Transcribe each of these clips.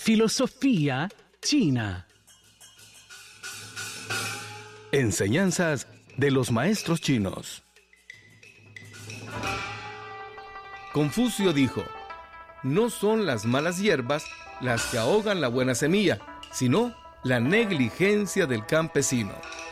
Filosofía china. Enseñanzas de los maestros chinos. Confucio dijo: no son las malas hierbas las que ahogan la buena semilla, sino la negligencia del campesino.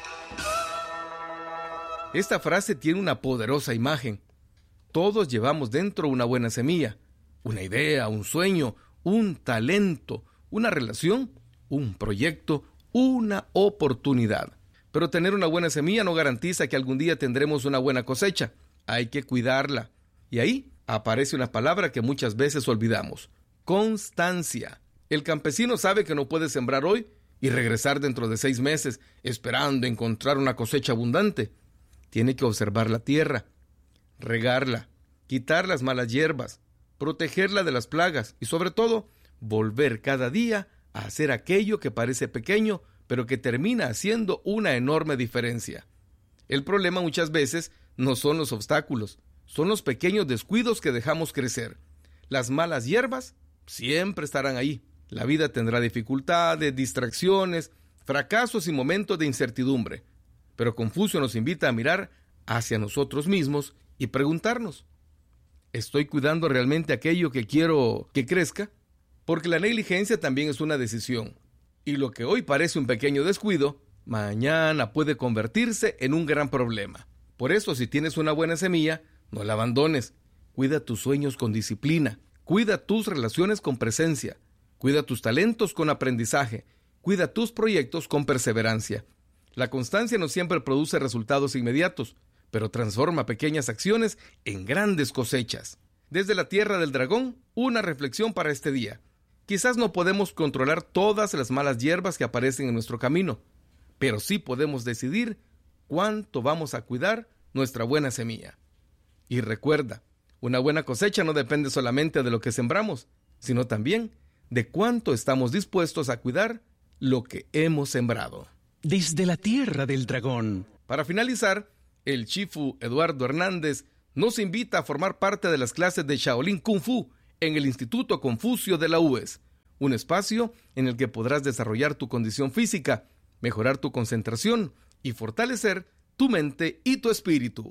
Esta frase tiene una poderosa imagen. Todos llevamos dentro una buena semilla, una idea, un sueño, un talento, una relación, un proyecto, una oportunidad. Pero tener una buena semilla no garantiza que algún día tendremos una buena cosecha. Hay que cuidarla. Y ahí aparece una palabra que muchas veces olvidamos: constancia. El campesino sabe que no puede sembrar hoy y regresar dentro de 6 meses esperando encontrar una cosecha abundante. Tiene que observar la tierra, regarla, quitar las malas hierbas, protegerla de las plagas y, sobre todo, volver cada día a hacer aquello que parece pequeño, pero que termina haciendo una enorme diferencia. El problema muchas veces no son los obstáculos, son los pequeños descuidos que dejamos crecer. Las malas hierbas siempre estarán ahí. La vida tendrá dificultades, distracciones, fracasos y momentos de incertidumbre. Pero Confucio nos invita a mirar hacia nosotros mismos y preguntarnos: ¿estoy cuidando realmente aquello que quiero que crezca? Porque la negligencia también es una decisión. Y lo que hoy parece un pequeño descuido, mañana puede convertirse en un gran problema. Por eso, si tienes una buena semilla, no la abandones. Cuida tus sueños con disciplina. Cuida tus relaciones con presencia. Cuida tus talentos con aprendizaje. Cuida tus proyectos con perseverancia. La constancia no siempre produce resultados inmediatos, pero transforma pequeñas acciones en grandes cosechas. Desde la Tierra del Dragón, una reflexión para este día. Quizás no podemos controlar todas las malas hierbas que aparecen en nuestro camino, pero sí podemos decidir cuánto vamos a cuidar nuestra buena semilla. Y recuerda, una buena cosecha no depende solamente de lo que sembramos, sino también de cuánto estamos dispuestos a cuidar lo que hemos sembrado. Desde la Tierra del Dragón. Para finalizar, el Shifu Eduardo Hernández nos invita a formar parte de las clases de Shaolin Kung Fu en el Instituto Confucio de la UES, un espacio en el que podrás desarrollar tu condición física, mejorar tu concentración y fortalecer tu mente y tu espíritu.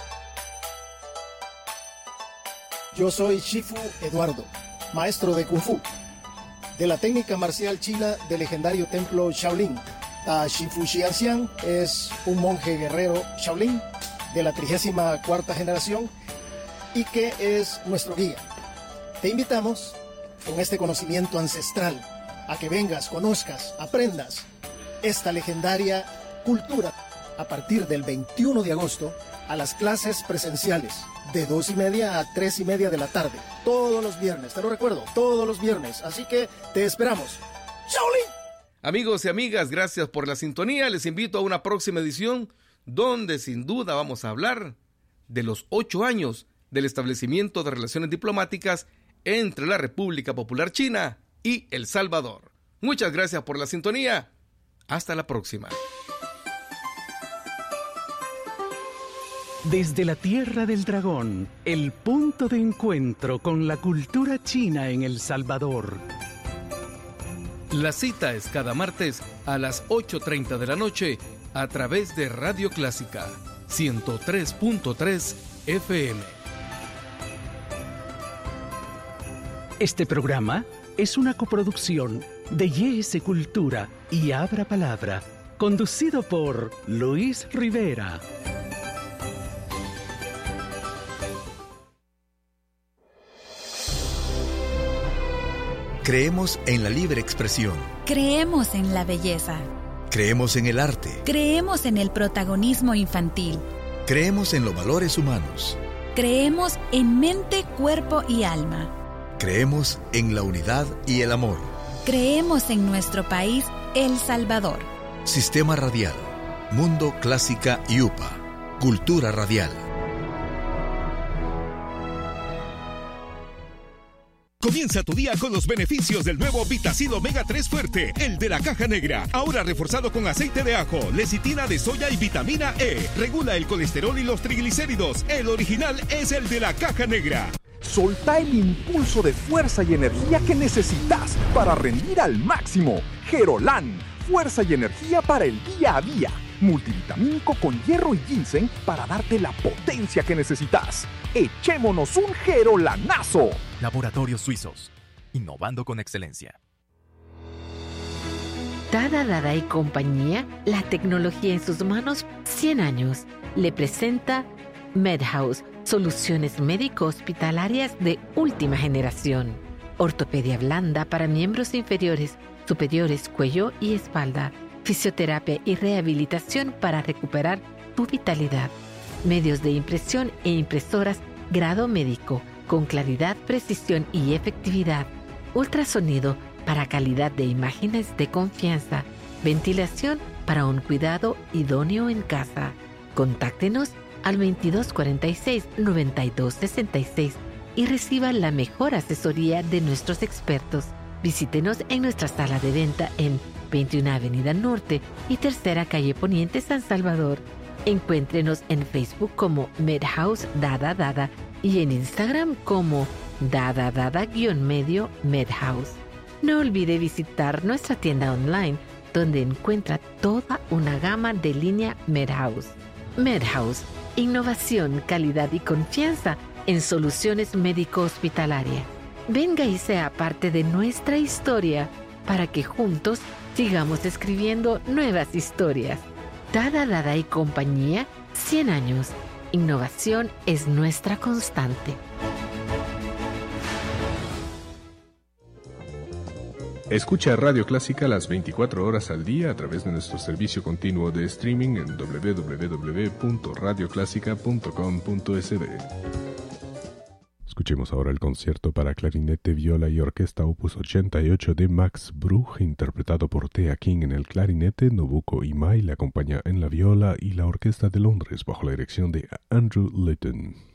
Yo soy Shifu Eduardo, maestro de Kung Fu, de la técnica marcial china del legendario templo Shaolin. Shifu Xianxiang es un monje guerrero Shaolin de la 34ª generación y que es nuestro guía. Te invitamos, con este conocimiento ancestral, a que vengas, conozcas, aprendas esta legendaria cultura a partir del 21 de agosto a las clases presenciales de 2:30 a 3:30 de la tarde, todos los viernes, te lo recuerdo, todos los viernes, así que te esperamos. ¡Shaolin! Amigos y amigas, gracias por la sintonía. Les invito a una próxima edición donde sin duda vamos a hablar de los 8 años del establecimiento de relaciones diplomáticas entre la República Popular China y El Salvador. Muchas gracias por la sintonía. Hasta la próxima. Desde la Tierra del Dragón, el punto de encuentro con la cultura china en El Salvador. La cita es cada martes a las 8:30 de la noche a través de Radio Clásica 103.3 FM. Este programa es una coproducción de YS Cultura y Abra Palabra, conducido por Luis Rivera. Creemos en la libre expresión. Creemos en la belleza. Creemos en el arte. Creemos en el protagonismo infantil. Creemos en los valores humanos. Creemos en mente, cuerpo y alma. Creemos en la unidad y el amor. Creemos en nuestro país, El Salvador. Sistema Radial, Mundo Clásica y UPA. Cultura Radial. Comienza tu día con los beneficios del nuevo Vitacid Omega 3 Fuerte, el de la caja negra. Ahora reforzado con aceite de ajo, lecitina de soya y vitamina E. Regula el colesterol y los triglicéridos. El original es el de la caja negra. Solta el impulso de fuerza y energía que necesitas para rendir al máximo. Gerolan, fuerza y energía para el día a día. Multivitamínico con hierro y ginseng para darte la potencia que necesitas. ¡Echémonos un Gerolanazo! Laboratorios Suizos, innovando con excelencia. Dada y compañía, la tecnología en sus manos, 100 años. Le presenta MedHouse, soluciones médico-hospitalarias de última generación. Ortopedia blanda para miembros inferiores, superiores, cuello y espalda. Fisioterapia y rehabilitación para recuperar tu vitalidad. Medios de impresión e impresoras grado médico, con claridad, precisión y efectividad. Ultrasonido para calidad de imágenes de confianza. Ventilación para un cuidado idóneo en casa. Contáctenos al 2246-9266 y reciba la mejor asesoría de nuestros expertos. Visítenos en nuestra sala de venta en 21 Avenida Norte y Tercera Calle Poniente, San Salvador. Encuéntrenos en Facebook como MedHouse Dada y en Instagram como Dada-medio MedHouse. No olvide visitar nuestra tienda online, donde encuentra toda una gama de línea MedHouse. MedHouse, innovación, calidad y confianza en soluciones médico-hospitalarias. Venga y sea parte de nuestra historia para que juntos sigamos escribiendo nuevas historias. Dada y compañía, 100 años. Innovación es nuestra constante. Escucha Radio Clásica las 24 horas al día a través de nuestro servicio continuo de streaming en www.radioclásica.com.sd. Escuchemos ahora el concierto para clarinete, viola y orquesta opus 88 de Max Bruch, interpretado por Thea King en el clarinete, Nobuko Imai le acompaña en la viola y la orquesta de Londres bajo la dirección de Andrew Litton.